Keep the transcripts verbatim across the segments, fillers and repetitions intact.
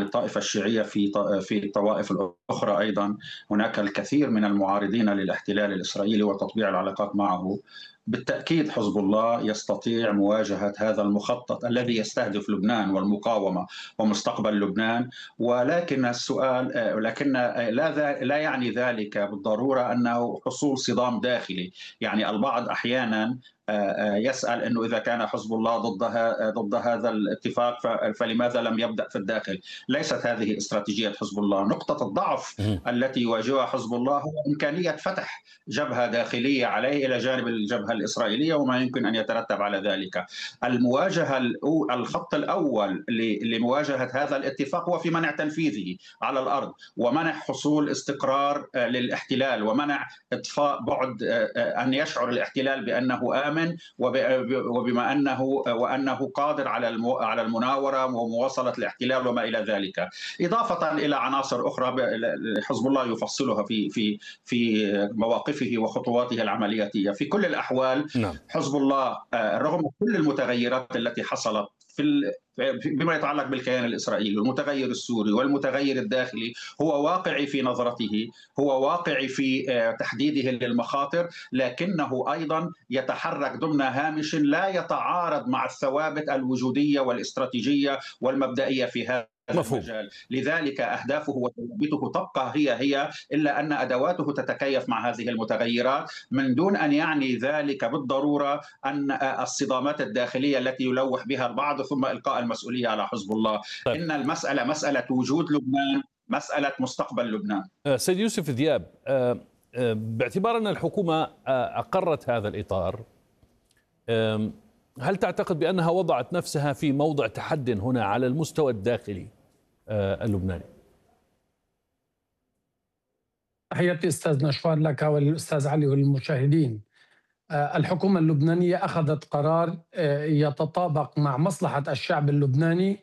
الطائفة الشيعية في في الطوائف الأخرى أيضا. هناك الكثير من المعارضين للاحتلال الإسرائيلي وتطبيع العلاقات معه. بالتأكيد حزب الله يستطيع مواجهة هذا المخطط الذي يستهدف لبنان والمقاومة ومستقبل لبنان. ولكن السؤال لكن لا لا يعني ذلك بالضرورة أنه حصول صدام داخلي. يعني البعض أحيانا يسأل أنه إذا كان حزب الله ضد ضد هذا الاتفاق فلماذا لم يبدأ في الداخل؟ ليست هذه استراتيجية حزب الله. نقطة الضعف التي يواجهها حزب الله هو إمكانية فتح جبهة داخلية عليه إلى جانب الجبهة الإسرائيلية وما يمكن أن يترتب على ذلك. المواجهة الخط الأول لمواجهة هذا الاتفاق هو في منع تنفيذه على الأرض، ومنع حصول استقرار للاحتلال، ومنع إطفاء بعد أن يشعر الاحتلال بأنه آمن وبما أنه وأنه قادر على على المناورة ومواصلة الاحتلال وما إلى ذلك، إضافة إلى عناصر أخرى حزب الله يفصلها في في في مواقفه وخطواته العملياتية. في كل الأحوال نعم. حزب الله رغم كل المتغيرات التي حصلت في بما يتعلق بالكيان الإسرائيلي والمتغير السوري والمتغير الداخلي، هو واقعي في نظرته، هو واقعي في تحديده للمخاطر، لكنه أيضا يتحرك ضمن هامش لا يتعارض مع الثوابت الوجودية والاستراتيجية والمبدئية في هذا مفهوم. المجال. لذلك أهدافه وثوابته تبقى هي هي، إلا أن أدواته تتكيف مع هذه المتغيرات، من دون أن يعني ذلك بالضرورة أن الصدامات الداخلية التي يلوح بها البعض ثم إلقاء المسؤولية على حزب الله. طيب. إن المسألة مسألة وجود لبنان، مسألة مستقبل لبنان. سيد يوسف ذياب، باعتبار أن الحكومة أقرت هذا الإطار، هل تعتقد بأنها وضعت نفسها في موضع تحد هنا على المستوى الداخلي اللبناني؟ تحياتي أستاذ نشوان لك والأستاذ علي والمشاهدين. الحكومة اللبنانية أخذت قرار يتطابق مع مصلحة الشعب اللبناني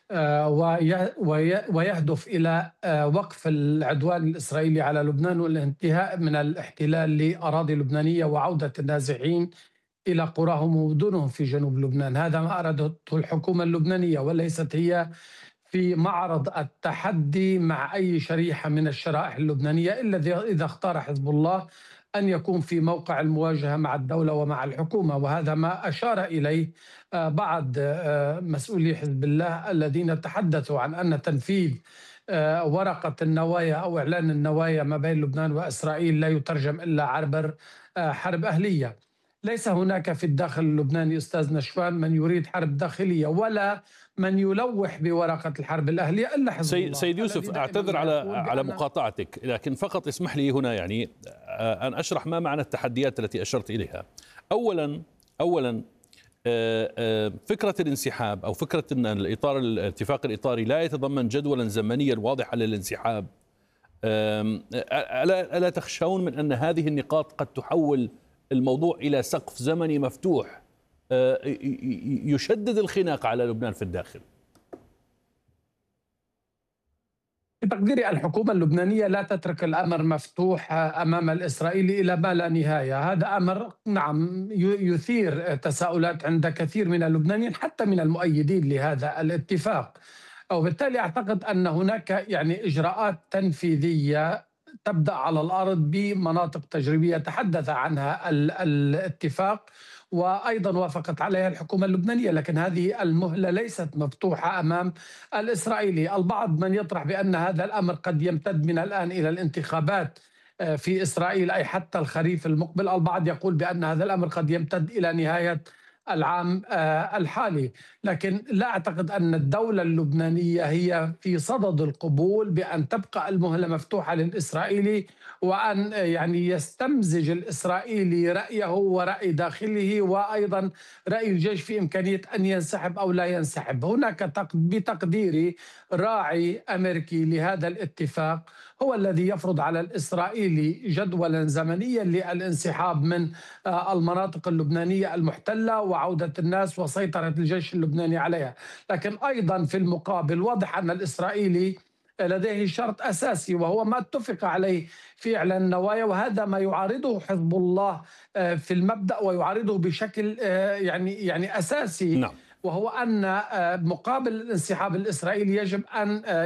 ويهدف إلى وقف العدوان الإسرائيلي على لبنان والانتهاء من الاحتلال لأراضي لبنانية وعودة النازحين إلى قراهم ومدنهم في جنوب لبنان. هذا ما أرادته الحكومة اللبنانية، وليست هي في معرض التحدي مع أي شريحة من الشرائح اللبنانية، إلا إذا اختار حزب الله أن يكون في موقع المواجهة مع الدولة ومع الحكومة. وهذا ما أشار إليه بعض مسؤولي حزب الله الذين تحدثوا عن أن تنفيذ ورقة النوايا أو إعلان النوايا ما بين لبنان وإسرائيل لا يترجم إلا عبر حرب أهلية. ليس هناك في الداخل اللبناني أستاذ نشوان من يريد حرب داخلية ولا من يلوح بورقة الحرب الأهلية إلا حزب سي الله. سيد يوسف، أعتذر على على مقاطعتك، لكن فقط اسمح لي هنا يعني أن أشرح ما معنى التحديات التي أشرت إليها. أولا أولا فكرة الانسحاب أو فكرة أن الإطار الاتفاق الإطاري لا يتضمن جدولا زمنيا واضحا للانسحاب، ألا ألا تخشون من أن هذه النقاط قد تحول الموضوع إلى سقف زمني مفتوح يشدد الخناق على لبنان في الداخل؟ بتقديري الحكومة اللبنانية لا تترك الأمر مفتوح أمام الإسرائيلي إلى ما لا نهاية. هذا أمر نعم يثير تساؤلات عند كثير من اللبنانيين حتى من المؤيدين لهذا الاتفاق، وبالتالي أعتقد أن هناك يعني إجراءات تنفيذية تبدأ على الأرض بمناطق تجريبية تحدث عنها الاتفاق وأيضا وافقت عليها الحكومة اللبنانية، لكن هذه المهلة ليست مفتوحة أمام الإسرائيلي. البعض من يطرح بأن هذا الأمر قد يمتد من الآن إلى الانتخابات في إسرائيل أي حتى الخريف المقبل، البعض يقول بأن هذا الأمر قد يمتد إلى نهاية العام الحالي. لكن لا أعتقد أن الدولة اللبنانية هي في صدد القبول بأن تبقى المهلة مفتوحة للإسرائيلي وأن يعني يستمزج الإسرائيلي رأيه ورأي داخله وأيضا رأي الجيش في إمكانية أن ينسحب أو لا ينسحب. هناك بتقديري راعي أمريكي لهذا الاتفاق هو الذي يفرض على الإسرائيلي جدولا زمنيا للانسحاب من المناطق اللبنانية المحتلة وعودة الناس وسيطرة الجيش اللبناني عليها. لكن أيضا في المقابل واضح أن الإسرائيلي لديه شرط أساسي وهو ما اتفق عليه في إعلان النوايا، وهذا ما يعارضه حزب الله في المبدأ ويعارضه بشكل يعني يعني أساسي. نعم. وهو أن مقابل الانسحاب الإسرائيلي يجب أن